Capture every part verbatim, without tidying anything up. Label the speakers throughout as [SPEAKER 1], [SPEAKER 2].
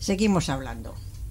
[SPEAKER 1] seguimos hablando.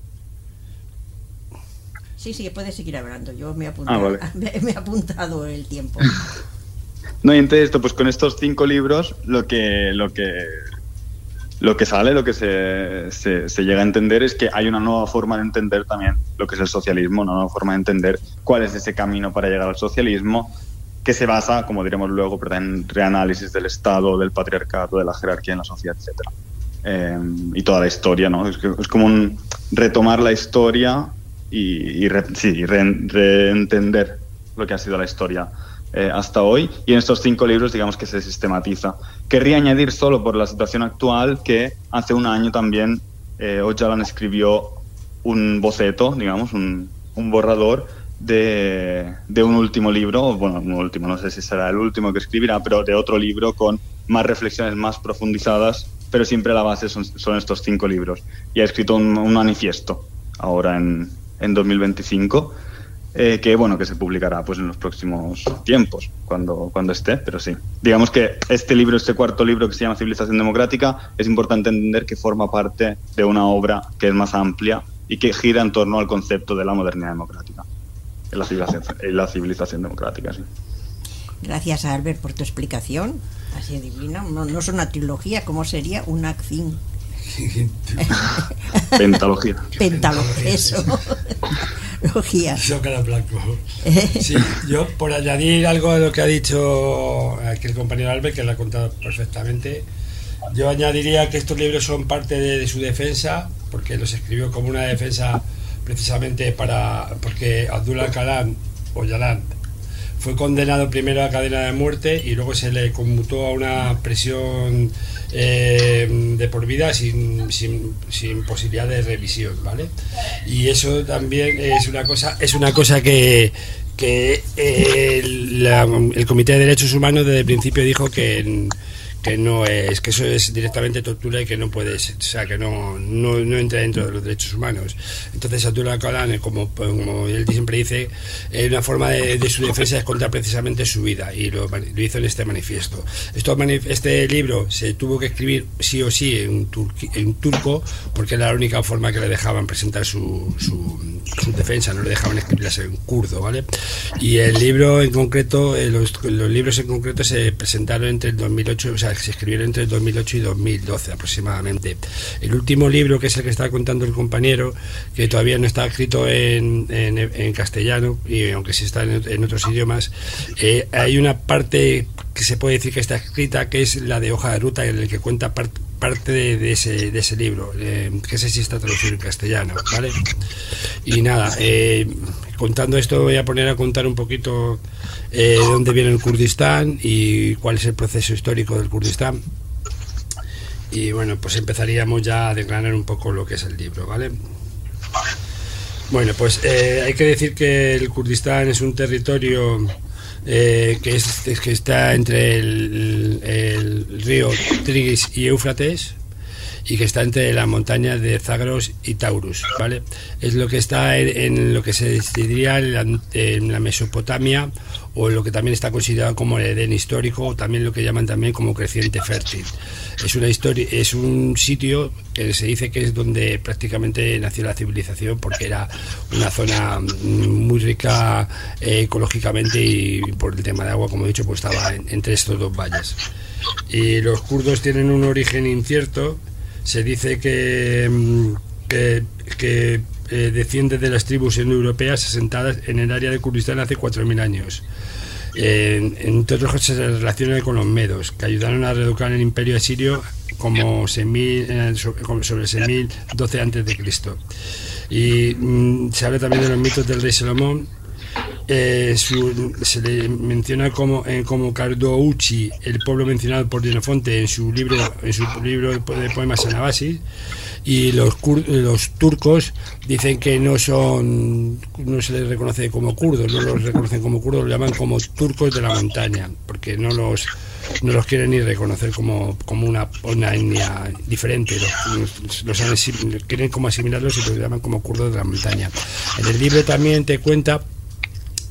[SPEAKER 1] Sí, sí, puedes seguir hablando. Yo me he apuntado, ah, vale. me, me he apuntado el tiempo.
[SPEAKER 2] No, y entonces esto, pues con estos cinco libros, lo que, lo que, lo que sale, lo que se, se, se llega a entender es que hay una nueva forma de entender también lo que es el socialismo, una nueva forma de entender cuál es ese camino para llegar al socialismo, que se basa, como diremos luego, en reanálisis del Estado, del patriarcado, de la jerarquía en la sociedad, etcétera. Eh, y toda la historia, ¿no? Es, que, es como un retomar la historia y, y, re, sí, y re, reentender lo que ha sido la historia eh, hasta hoy. Y en estos cinco libros, digamos que se sistematiza. Querría añadir solo por la situación actual que hace un año también eh, Öcalan escribió un boceto, digamos, un, un borrador de, de un último libro, bueno, un último, no sé si será el último que escribirá, pero de otro libro con más reflexiones más profundizadas, pero siempre la base son, son estos cinco libros. Y ha escrito un, un manifiesto ahora en, en dos mil veinticinco, eh, que bueno, que se publicará pues en los próximos tiempos, cuando, cuando esté, pero sí. Digamos que este libro, este cuarto libro que se llama Civilización Democrática, es importante entender que forma parte de una obra que es más amplia y que gira en torno al concepto de la modernidad democrática, en la civilización, en la civilización democrática, sí.
[SPEAKER 1] Gracias, Albert, por tu explicación. Así adivina, no, no es una trilogía, ¿cómo sería? Una acción.
[SPEAKER 2] Pentalogía.
[SPEAKER 1] Pentalogía, eso. Logía.
[SPEAKER 3] Zócalo blanco. Sí, yo por añadir algo a lo que ha dicho aquí el compañero Albert, que lo ha contado perfectamente, yo añadiría que estos libros son parte de, de su defensa, porque los escribió como una defensa precisamente para, porque Abdullah Öcalan, Öcalan fue condenado primero a cadena de muerte y luego se le conmutó a una prisión eh, de por vida sin, sin, sin posibilidad de revisión, ¿vale? Y eso también es una cosa, es una cosa que, que eh, la, el Comité de Derechos Humanos desde el principio dijo que que no es, que eso es directamente tortura y que no puedes, o sea, que no, no, no entra dentro de los derechos humanos. Entonces Abdullah Öcalan, como, como él siempre dice, eh, una forma de, de su defensa es contar precisamente su vida, y lo, lo hizo en este manifiesto. Esto, este libro se tuvo que escribir sí o sí en, turqui, en turco, porque era la única forma que le dejaban presentar su, su, su defensa, no le dejaban escribirlas en kurdo, ¿vale? Y el libro en concreto, eh, los, los libros en concreto se presentaron entre el dos mil ocho, o sea, se escribieron entre el dos mil ocho y dos mil doce aproximadamente. El último libro, que es el que está contando el compañero, que todavía no está escrito en, en, en castellano, y aunque sí está en, en otros idiomas, eh, hay una parte que se puede decir que está escrita, que es la de hoja de ruta, en el que cuenta part, parte de, de, ese, de ese libro, eh, que sé si está traducido en castellano, ¿vale? Y nada, eh, contando esto voy a poner a contar un poquito eh, de dónde viene el Kurdistán y cuál es el proceso histórico del Kurdistán. Y bueno, pues empezaríamos ya a desgranar un poco lo que es el libro, ¿vale? Bueno, pues eh, hay que decir que el Kurdistán es un territorio eh, que, es, es que está entre el, el río Tigris y Éufrates, y que está entre las montañas de Zagros y Taurus, ¿vale? Es lo que está en, en lo que se diría en la, en la Mesopotamia, o en lo que también está considerado como el Edén histórico, o también lo que llaman también como creciente fértil. Es una historia, es un sitio que se dice que es donde prácticamente nació la civilización, porque era una zona muy rica eh, ecológicamente, y por el tema de agua, como he dicho, pues estaba en, entre estos dos valles. Y los kurdos tienen un origen incierto. Se dice que, que, que eh, desciende de las tribus indoeuropeas asentadas en el área de Kurdistán hace cuatro mil años. Eh, entre otros, se relaciona con los medos, que ayudaron a reeducar el imperio asirio como seis sobre seis mil doce antes de Cristo. Y mm, se habla también de los mitos del rey Salomón. Eh, su, se le menciona como, eh, como Cardouchi, el pueblo mencionado por Xenofonte en su libro en su libro de poemas Anabasis. Y los, kur, los turcos dicen que no son, no se les reconoce como kurdos, no los reconocen como kurdos, los llaman como turcos de la montaña, porque no los no los quieren ni reconocer como, como una, una etnia diferente, los, los han, quieren como asimilarlos y los llaman como kurdos de la montaña. En el libro también te cuenta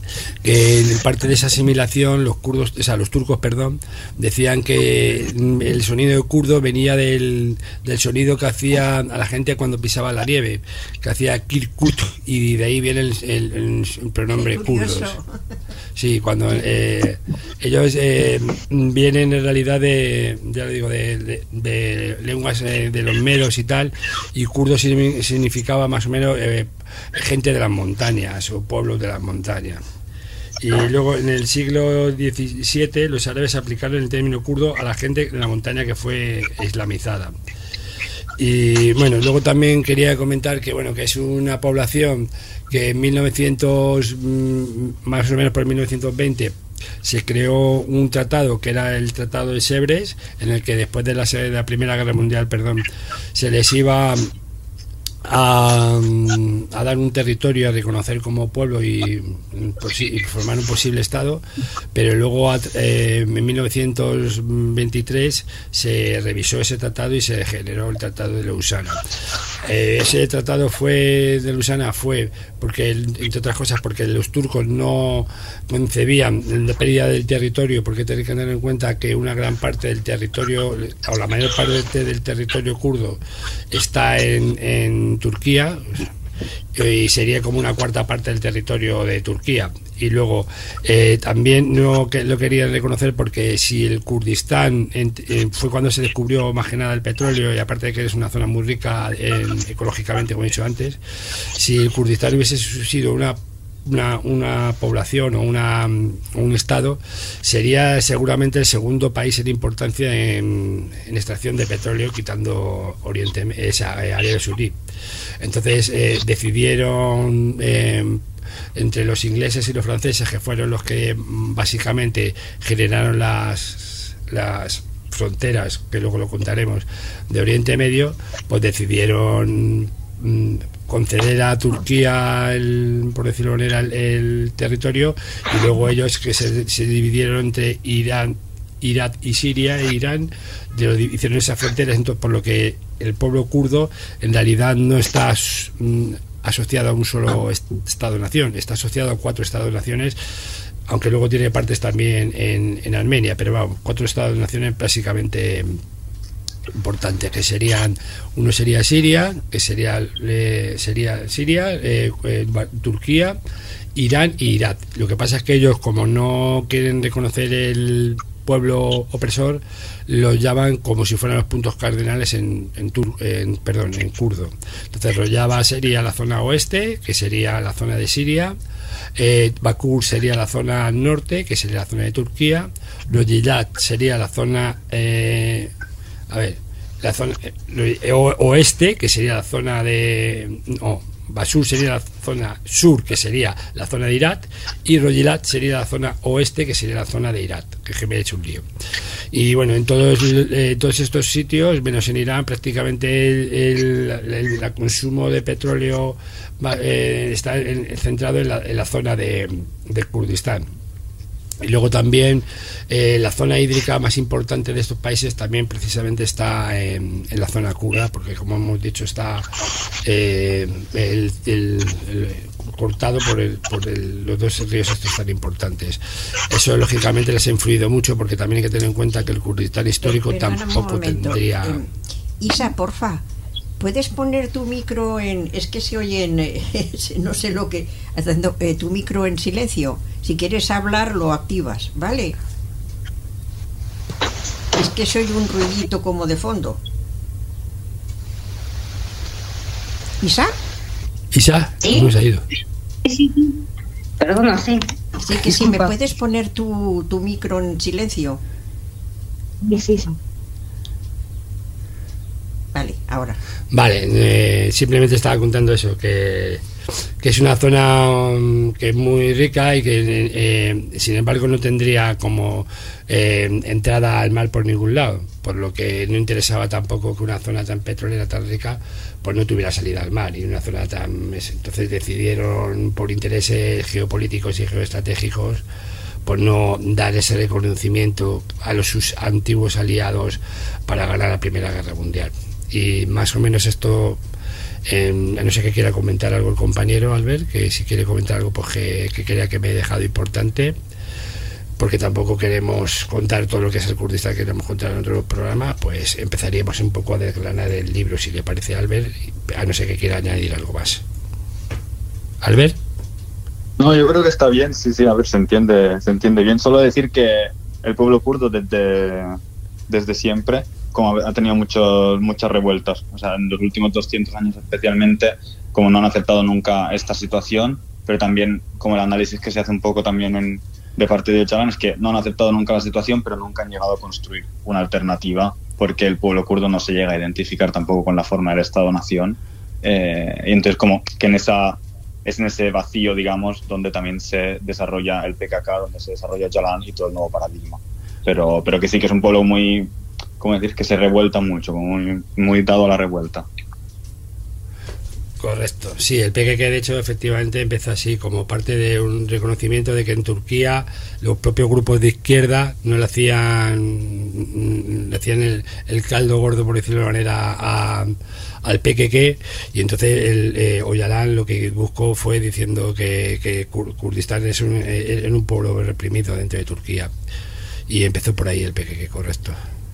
[SPEAKER 3] que en parte de esa asimilación los kurdos, o sea, los turcos, perdón, decían que el sonido de kurdo venía del, del sonido que hacía a la gente cuando pisaba la nieve, que hacía kirkut, y de ahí viene el, el, el pronombre kurdos. Sí, cuando eh, ellos eh, vienen en realidad de, ya lo digo, de, de, de lenguas eh, de los medos y tal, y kurdo significaba más o menos eh, gente de las montañas o pueblos de las montañas. Y luego en el siglo diecisiete los árabes aplicaron el término kurdo a la gente de la montaña que fue islamizada. Y bueno, luego también quería comentar que bueno, que es una población que en mil novecientos, más o menos por mil novecientos veinte, se creó un tratado que era el Tratado de Sèvres, en el que después de la, de la Primera Guerra Mundial, perdón, se les iba a, a dar un territorio a reconocer como pueblo y, y formar un posible estado, pero luego eh, en mil novecientos veintitrés se revisó ese tratado y se generó el Tratado de Lausana. Eh, ese tratado fue de Lausana fue porque, entre otras cosas, porque los turcos no concebían la pérdida del territorio, porque tienen que tener en cuenta que una gran parte del territorio, o la mayor parte del territorio kurdo, está en, en Turquía, y sería como una cuarta parte del territorio de Turquía. Y luego eh, también no que lo querían reconocer porque si el Kurdistán en, eh, fue cuando se descubrió más que nada el petróleo, y aparte de que es una zona muy rica en, ecológicamente, como he dicho antes, si el Kurdistán hubiese sido una Una, una población o una, un estado, sería seguramente el segundo país en importancia en, en extracción de petróleo, quitando Oriente, esa área Surí. Entonces eh, decidieron eh, entre los ingleses y los franceses, que fueron los que básicamente generaron las las fronteras, que luego lo contaremos, de Oriente Medio, pues decidieron mm, conceder a Turquía, el, por decirlo de manera, el, el territorio, y luego ellos que se, se dividieron entre Irán, Irak y Siria e Irán, de lo, hicieron esas fronteras, entonces, por lo que el pueblo kurdo en realidad no está mm, asociado a un solo Estado-nación, está asociado a cuatro Estados-naciones, aunque luego tiene partes también en, en Armenia, pero vamos, cuatro Estados-naciones básicamente importantes, que serían, uno sería Siria, que sería eh, sería Siria, eh, eh, Turquía, Irán y Irak. Lo que pasa es que ellos, como no quieren reconocer el pueblo opresor, los llaman como si fueran los puntos cardinales en, en, tur, en perdón, en kurdo. Entonces Rojava sería la zona oeste, que sería la zona de Siria, eh, Bakur sería la zona norte, que sería la zona de Turquía, Rojilat sería la zona eh, a ver, la zona eh, oeste, que sería la zona de no, Basur sería la zona sur, que sería la zona de Irak, y Rojilat sería la zona oeste, que sería la zona de Irak, que me he hecho un lío. Y bueno, en todos, eh, todos estos sitios, menos en Irán, prácticamente el, el, el, el consumo de petróleo eh, está en, centrado en la, en la zona de, de Kurdistán. Y luego también eh, la zona hídrica más importante de estos países también precisamente está en, en la zona kurda, porque como hemos dicho está eh, el, el, el, cortado por, el, por el, los dos ríos estos tan importantes. Eso lógicamente les ha influido mucho, porque también hay que tener en cuenta que el Kurdistán histórico eh, tampoco tendría...
[SPEAKER 1] Eh, Isa, porfa, ¿puedes poner tu micro en... Es que se oye en... Eh, no sé lo que... Haciendo eh, tu micro en silencio. Si quieres hablar, lo activas, ¿vale? Es que se oye un ruidito como de fondo. ¿Isa?
[SPEAKER 3] ¿Isa?
[SPEAKER 4] ¿Sí?
[SPEAKER 3] ¿Cómo se ha ido?
[SPEAKER 4] Sí, sí. Perdona, sí.
[SPEAKER 1] Sí, que si me puedes poner tu, tu micro en silencio.
[SPEAKER 4] Sí, sí, sí.
[SPEAKER 1] Vale, ahora.
[SPEAKER 3] Vale, eh, simplemente estaba contando eso, que, que es una zona um, que es muy rica y que eh, sin embargo no tendría como eh, entrada al mar por ningún lado, por lo que no interesaba tampoco que una zona tan petrolera, tan rica, pues no tuviera salida al mar, y una zona tan... Entonces decidieron, por intereses geopolíticos y geoestratégicos, por no dar ese reconocimiento a los sus antiguos aliados para ganar la Primera Guerra Mundial. Y más o menos esto Eh, a no ser que quiera comentar algo el compañero Albert, que si quiere comentar algo pues que, que crea que me he dejado importante, porque tampoco queremos contar todo lo que es el Kurdistán, queremos contar en otro programa, pues empezaríamos un poco a desgranar el libro, si le parece a Albert, a no ser que quiera añadir algo más. ¿Albert?
[SPEAKER 2] No, yo creo que está bien, sí, sí, a ver, se entiende, se entiende bien. Solo decir que el pueblo kurdo desde, desde siempre, como ha tenido muchos, muchas revueltas, o sea, en los últimos doscientos años especialmente, como no han aceptado nunca esta situación, pero también como el análisis que se hace un poco también en, de parte de Öcalan es que no han aceptado nunca la situación, pero nunca han llegado a construir una alternativa, porque el pueblo kurdo no se llega a identificar tampoco con la forma del Estado-Nación, eh, y entonces como que en esa... es en ese vacío, digamos, donde también se desarrolla el P K K, donde se desarrolla Öcalan y todo el nuevo paradigma. Pero, pero que sí que es un pueblo muy, ¿cómo decir? Que se revuelta mucho, muy, muy dado a la revuelta.
[SPEAKER 3] Correcto, sí, el P K K de hecho efectivamente empezó así como parte de un reconocimiento de que en Turquía los propios grupos de izquierda no le hacían le hacían el, el caldo gordo, por decirlo de manera, a, al P K K, y entonces el eh, Öcalan lo que buscó fue diciendo que, que Kurdistán es un, eh, un pueblo reprimido dentro de Turquía, y empezó por ahí el P K K, correcto.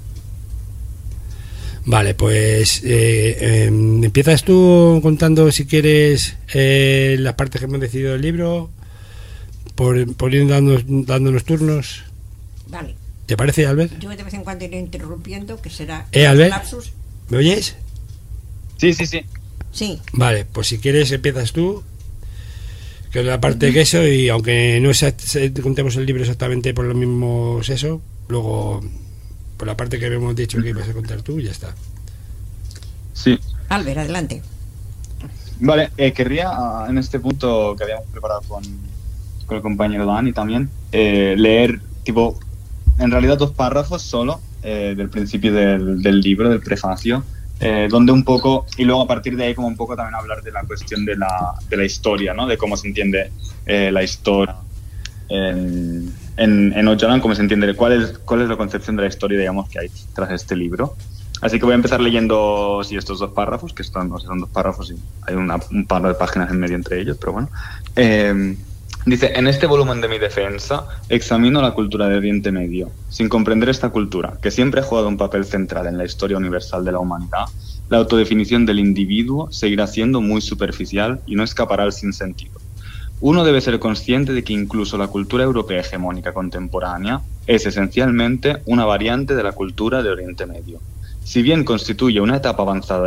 [SPEAKER 3] Vale, pues eh, eh, empiezas tú contando, si quieres, eh, las partes que hemos decidido del libro, por, por ir dándonos, dándonos turnos.
[SPEAKER 1] Vale.
[SPEAKER 3] ¿Te parece, Albert?
[SPEAKER 1] Yo de vez en cuando iré interrumpiendo, que será
[SPEAKER 3] ¿Eh, Albert?
[SPEAKER 1] lapsus.
[SPEAKER 3] ¿Me oyes?
[SPEAKER 2] Sí, sí, sí.
[SPEAKER 1] Sí.
[SPEAKER 3] Vale, pues si quieres empiezas tú, que es la parte de queso, y aunque no exact, contemos el libro exactamente por los mismos eso, luego... por la parte que habíamos dicho que ibas a contar tú, ya está.
[SPEAKER 2] Sí.
[SPEAKER 1] Albert, adelante.
[SPEAKER 2] Vale, eh, querría en este punto que habíamos preparado con, con el compañero Dani también, eh, leer, tipo, en realidad dos párrafos solo, eh, del principio del, del libro, del prefacio, eh, donde un poco, y luego a partir de ahí como un poco también hablar de la cuestión de la, de la historia, ¿no? De cómo se entiende eh, la historia. En, en, en Öcalan, cómo se entiende, cuál es, cuál es la concepción de la historia, digamos, que hay tras este libro. Así que voy a empezar leyendo sí, estos dos párrafos, que están, no sé, son dos párrafos y hay una, un par de páginas en medio entre ellos, pero bueno. Eh, dice, en este volumen de mi defensa examino la cultura de Oriente Medio. Sin comprender esta cultura, que siempre ha jugado un papel central en la historia universal de la humanidad, la autodefinición del individuo seguirá siendo muy superficial y no escapará al sinsentido. Uno debe ser consciente de que incluso la cultura europea hegemónica contemporánea es esencialmente una variante de la cultura de Oriente Medio. Si bien constituye una etapa avanzada